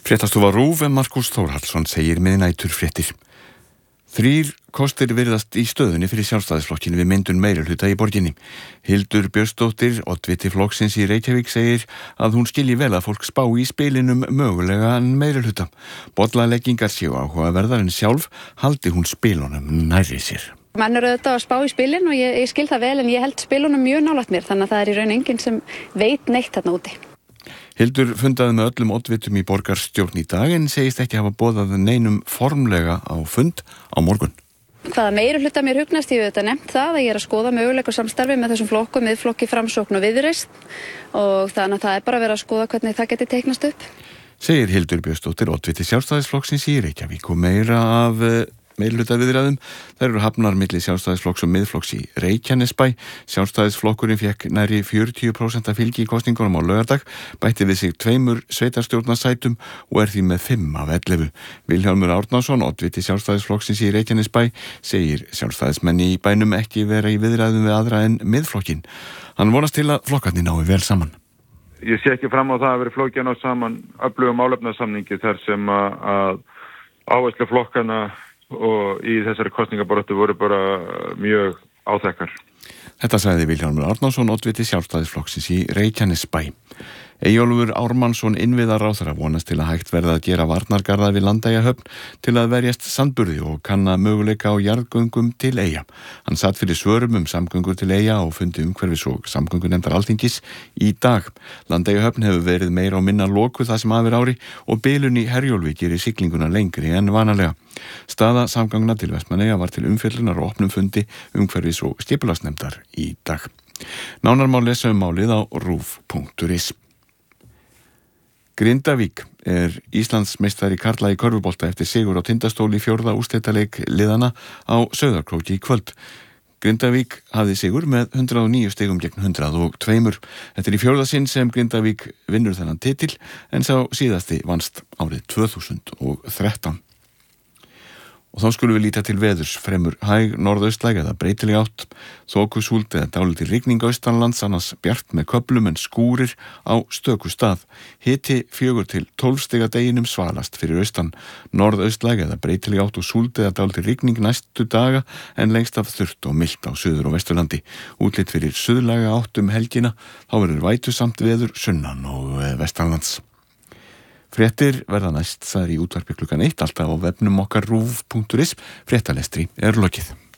Fréttastofa RÚV Markús Þórhallsson segir miðnæturfréttir. 3 kostir virðast í stöðunni fyrir Sjálfstæðisflokkinn við myndun meirihluta í borginni. Hildur Björnsdóttir, oddviti flokksins í Reykjavík, segir að hún skilji vel að fólk spá í spilinum mögulega meirihluta. Bollaleggingar séu áhugaverðar en sjálf haldi hún spilunum nærri sér. Menn eru auðvitað að spá í spilin og ég skil það vel en ég held spilunum mjög nálægt mér þannig að það er í raun enginn sem veit neitt þarna úti. Hildur fundaði með öllum oddvitum í borgarstjórn í dag en segist ekki hafa boðað neinum formlega á fund á morgun. Hvaða meirihluta mér hugnast, ég hef auðvitað nefnt það að ég er að skoða möguleika samstarfi með þessum flokkum, Miðflokki, Framsókn og Viðreisn og þannig að það er bara að vera að skoða hvernig það geti teiknast upp. Segir Hildur Björnsdóttir, oddviti Sjálfstæðisflokksins í Reykjavík og meira af meirihluta viðræðum. Þær eru hafnar milli Sjálfstæðisflokks og Miðflokks í Reykjanesbæ. Sjálfstæðisflokkurinn fékk nærri 40% fylgi í kosningunum á laugardag, bætti við sig 2 sveitarstjórnarsætum og er því með 5 af 11. Vilhjálmur Árnason, oddviti Sjálfstæðisflokksins í Reykjanesbæ, segir sjálfstæðismenn í bænum ekki vera í viðræðum við aðra en Miðflokkinn. Hann vonast til að flokkarnir nái vel saman. Ég sé ekki fram á það að vera flókið að ná saman öflugum málefnasamningi þar sem að áherslu flokkana og í þessari kosningabaráttu voru bara mjög áþekkar. Þetta sagði Vilhjálmur Árnason, oddviti Sjálfstæðisflokksins í Reykjanesbæ. Eyjólfur Ármannsson, innviðaráðherra, vonast til að hægt verða að gera varnargarða við Landeyjahöfn til að verjast sandburði og kanna möguleika á jarðgöngum til Eyja. Hann satt fyrir svörum samgöngur til Eyja og fundi umhverfis og samgöngunefndar Alþingis í dag. Landeyjahöfn hefur verið meira og minna lokuð það sem af ári og bilun í Herjólfi gerir siglinguna lengri en vanalega. Staða samgangna til Vestmannaeyja var til umfjöllunar og opnum fundi umhverfis og skipulagsnefndar í dag. Nánar má lesa málið á ruv.is. Grindavík er Íslandsmeistari karla í körfubolta eftir sigur á Tindastól í 4. úrslitaleik liðana á Sauðárkróki í kvöld. Grindavík hafði sigur með 109 stigum gegn 102. Þetta er í 4. sinn sem Grindavík vinnur þennan titil en sá síðasti vannst árið 2013. Og þá skulum við líta til veðurs, fremur hæg norðaustlæg eða breytileg átt, þokusúld eða dálítil rigning austanlands, annars bjart með köflum en skúrir á stöku stað. Hiti 4 til 12 stiga deginum, svalast fyrir austan, norðaustlæg eða breytileg átt og súld eða dálítil rigning næstu daga en lengst af þurrt og milt á suður- og vesturlandi. Útlit fyrir suðlæga átt helgina, þá verður vætusamt veður sunnan og vestanlands. Fréttir verða næst, það er í útvarpi klukkan 1 alltaf á vefnum okkar ruv.is. Fréttalestri er lokið.